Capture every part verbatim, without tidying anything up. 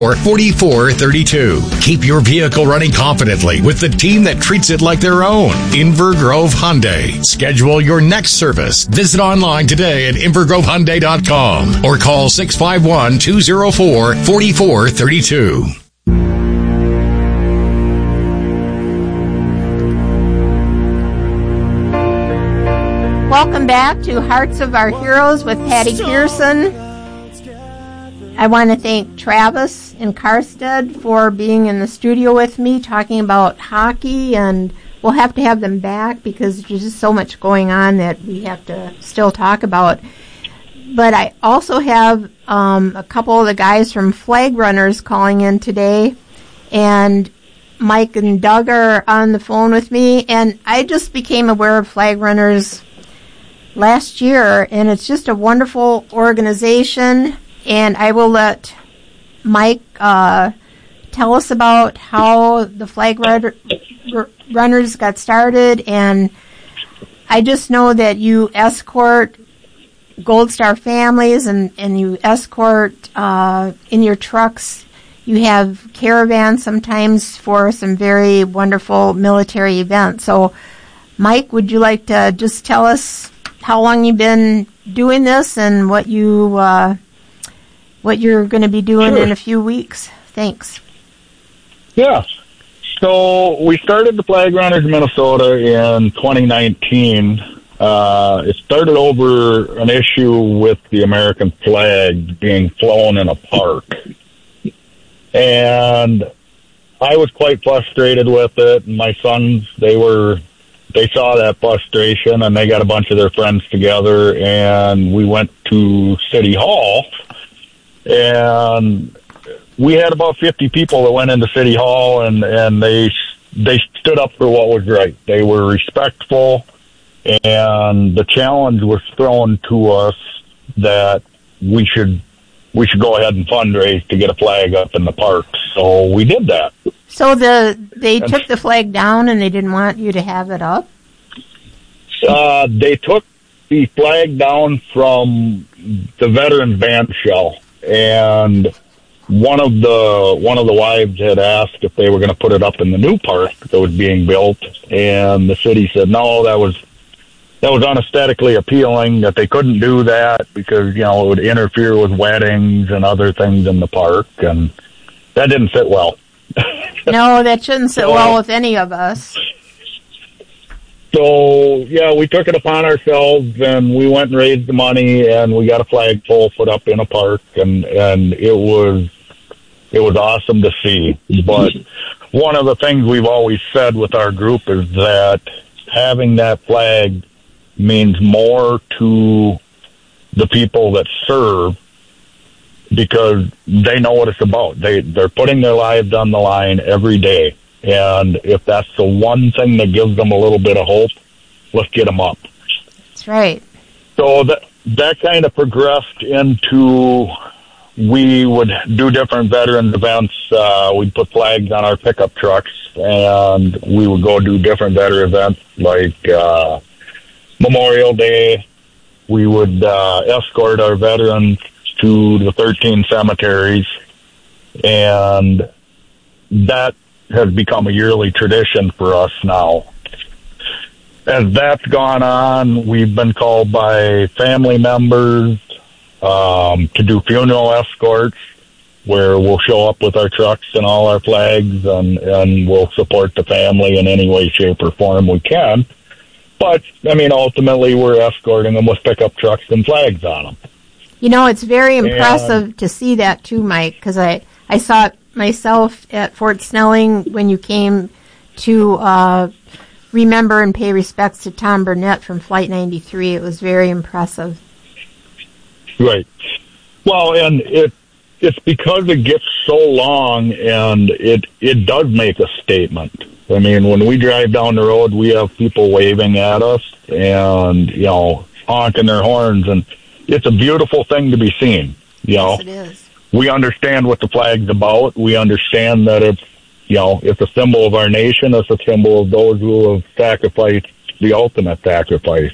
or forty-four thirty-two. Keep your vehicle running confidently with the team that treats it like their own. Inver Grove Hyundai. Schedule your next service. Visit online today at inver grove hyundai dot com or call six five one, two oh four, four four three two. Welcome back to Hearts of Our Heroes with Patty Pearson. I want to thank Travis in Karstead for being in the studio with me talking about hockey, and we'll have to have them back because there's just so much going on that we have to still talk about. But I also have um, a couple of the guys from Flag Runners calling in today, and Mike and Doug are on the phone with me, and I just became aware of Flag Runners last year, and it's just a wonderful organization. And I will let Mike uh, tell us about how the Flag Runners got started. And I just know that you escort Gold Star families, and, and you escort uh, in your trucks. You have caravans sometimes for some very wonderful military events. So, Mike, would you like to just tell us how long you've been doing this and what you... Uh, what you're going to be doing Sure. in a few weeks. Thanks. Yeah. So we started the Flag Runners Minnesota in twenty nineteen. Uh, it started over an issue with the American flag being flown in a park. And I was quite frustrated with it. And my sons, they were, they saw that frustration, and they got a bunch of their friends together, and we went to City Hall. And we had about fifty people that went into City Hall, and, and they they stood up for what was right. They were respectful, and the challenge was thrown to us that we should we should go ahead and fundraise to get a flag up in the park. So we did that. So the they and, took the flag down, and they didn't want you to have it up? Uh, they took the flag down from the Veterans Band shell. And one of the one of the wives had asked if they were going to put it up in the new park that was being built, and the city said no, that was that was unesthetically appealing, that they couldn't do that because, you know, it would interfere with weddings and other things in the park, and that didn't sit well. No, that shouldn't sit so, well with any of us. So, yeah, we took it upon ourselves, and we went and raised the money, and we got a flagpole put up in a park, and, and it was it was awesome to see. But one of the things we've always said with our group is that having that flag means more to the people that serve because they know what it's about. They, they're putting their lives on the line every day. And if that's the one thing that gives them a little bit of hope, let's get them up. That's right. So that that kind of progressed into, we would do different veterans events. Uh, we'd put flags on our pickup trucks, and we would go do different veteran events like uh, Memorial Day. We would uh, escort our veterans to the thirteen cemeteries, and that has become a yearly tradition for us now. As that's gone on, we've been called by family members um, to do funeral escorts, where we'll show up with our trucks and all our flags, and, and we'll support the family in any way, shape, or form we can. But, I mean, ultimately, we're escorting them with pickup trucks and flags on them. You know, it's very impressive and, to see that, too, Mike, because I, I saw it myself at Fort Snelling when you came to uh, remember and pay respects to Tom Burnett from Flight ninety-three. It was very impressive. Right. Well, and it it's because it gets so long, and it it does make a statement. I mean, when we drive down the road, we have people waving at us and, you know, honking their horns, and it's a beautiful thing to be seen. You know, yes, it is. We understand what the flag's about. We understand that it's, you know, it's a symbol of our nation. It's a symbol of those who have sacrificed the ultimate sacrifice.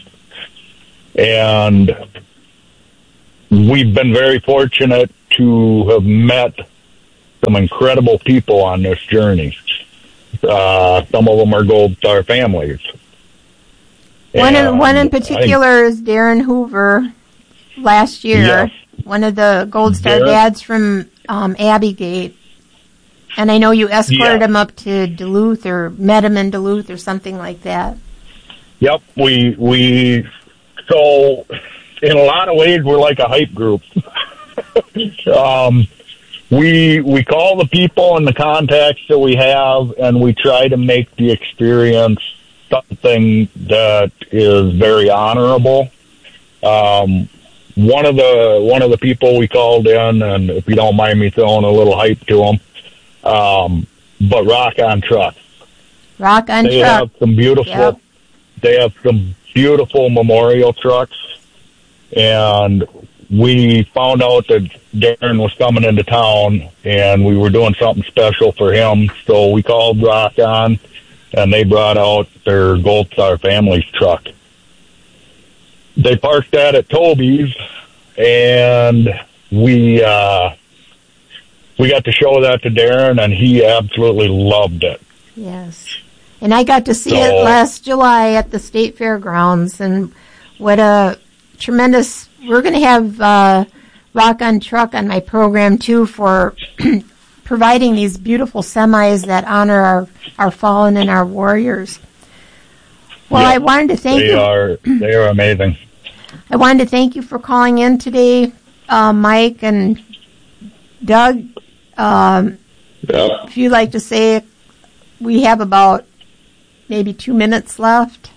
And we've been very fortunate to have met some incredible people on this journey. Uh, some of them are Gold Star families. One in, one in particular I, is Darren Hoover. Last year, yes. One of the Gold Star Darren, dads from um, Abbygate. And I know you escorted yeah. him up to Duluth or met him in Duluth or something like that. Yep, we we so in a lot of ways we're like a hype group. um, we we call the people and the contacts that we have, and we try to make the experience something that is very honorable. Um, one of the one of the people we called in, and if you don't mind me throwing a little hype to him. Um, but Rock on Trucks. Rock on they Truck. have some beautiful. Yep. They have some beautiful memorial trucks, and we found out that Darren was coming into town, and we were doing something special for him. So we called Rock on, and they brought out their Gold Star Families truck. They parked that at Toby's, and we. Uh, We got to show that to Darren, and he absolutely loved it. Yes. And I got to see so, it last July at the State Fairgrounds, and what a tremendous... We're going to have uh, Rock on Truck on my program, too, for providing these beautiful semis that honor our, our fallen and our warriors. Well, yeah, I wanted to thank they you. Are, they are amazing. I wanted to thank you for calling in today, uh, Mike and Doug. Um, yep. If you'd like to say, we have about maybe two minutes left.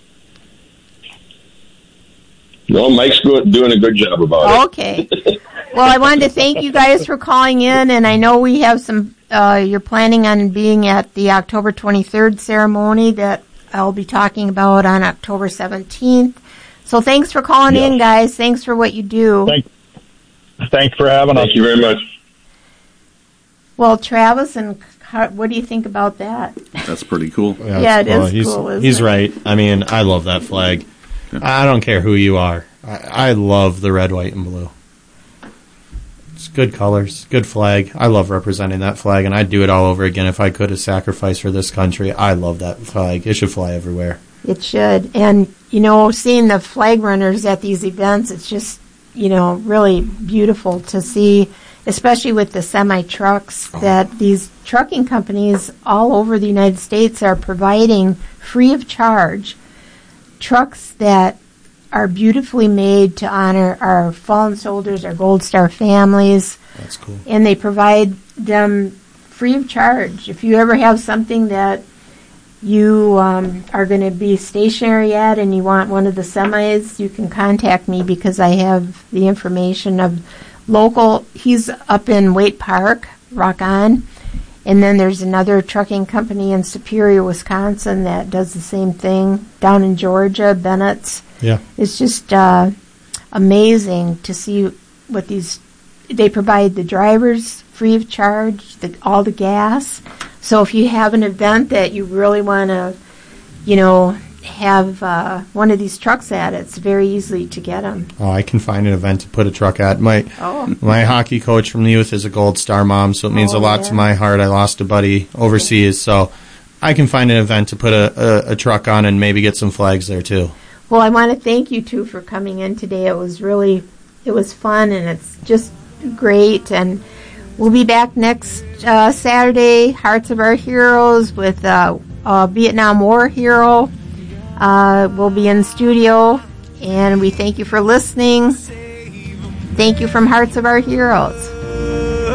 No, Mike's doing a good job about okay. it. Okay. Well, I wanted to thank you guys for calling in, and I know we have some, uh, you're planning on being at the October twenty-third ceremony that I'll be talking about on October seventeenth. So thanks for calling yes. in, guys. Thanks for what you do. Thank, thanks for having Thank us. Thank you very much. Well, Travis, and what do you think about that? That's pretty cool. Yeah, yeah it cool. is he's, cool, isn't He's it? right. I mean, I love that flag. Yeah. I don't care who you are. I, I love the red, white, and blue. It's good colors, good flag. I love representing that flag, and I'd do it all over again if I could have sacrificed for this country. I love that flag. It should fly everywhere. It should. And, you know, seeing the flag runners at these events, it's just, you know, really beautiful to see, especially with the semi-trucks, oh. that these trucking companies all over the United States are providing free of charge trucks that are beautifully made to honor our fallen soldiers, our Gold Star families. That's cool. And they provide them free of charge. If you ever have something that you um, are going to be stationary at and you want one of the semis, you can contact me because I have the information of local. He's up in Waite Park, Rock On. And then there's another trucking company in Superior, Wisconsin that does the same thing. Down in Georgia, Bennett's. Yeah. It's just uh, amazing to see what these, they provide the drivers free of charge, the, all the gas. So if you have an event that you really want to, you know, have uh, one of these trucks at, it's very easy to get them. Oh, I can find an event to put a truck at. My oh. my hockey coach from the youth is a Gold Star mom, so it means oh, a lot yeah. to my heart. I lost a buddy overseas, so I can find an event to put a, a, a truck on and maybe get some flags there too. Well, I want to thank you two for coming in today. It was really, it was fun, and it's just great. And we'll be back next uh, Saturday, Hearts of Our Heroes, with uh, a Vietnam War hero. Uh, we'll be in studio, and we thank you for listening. Thank you from Hearts of Our Heroes.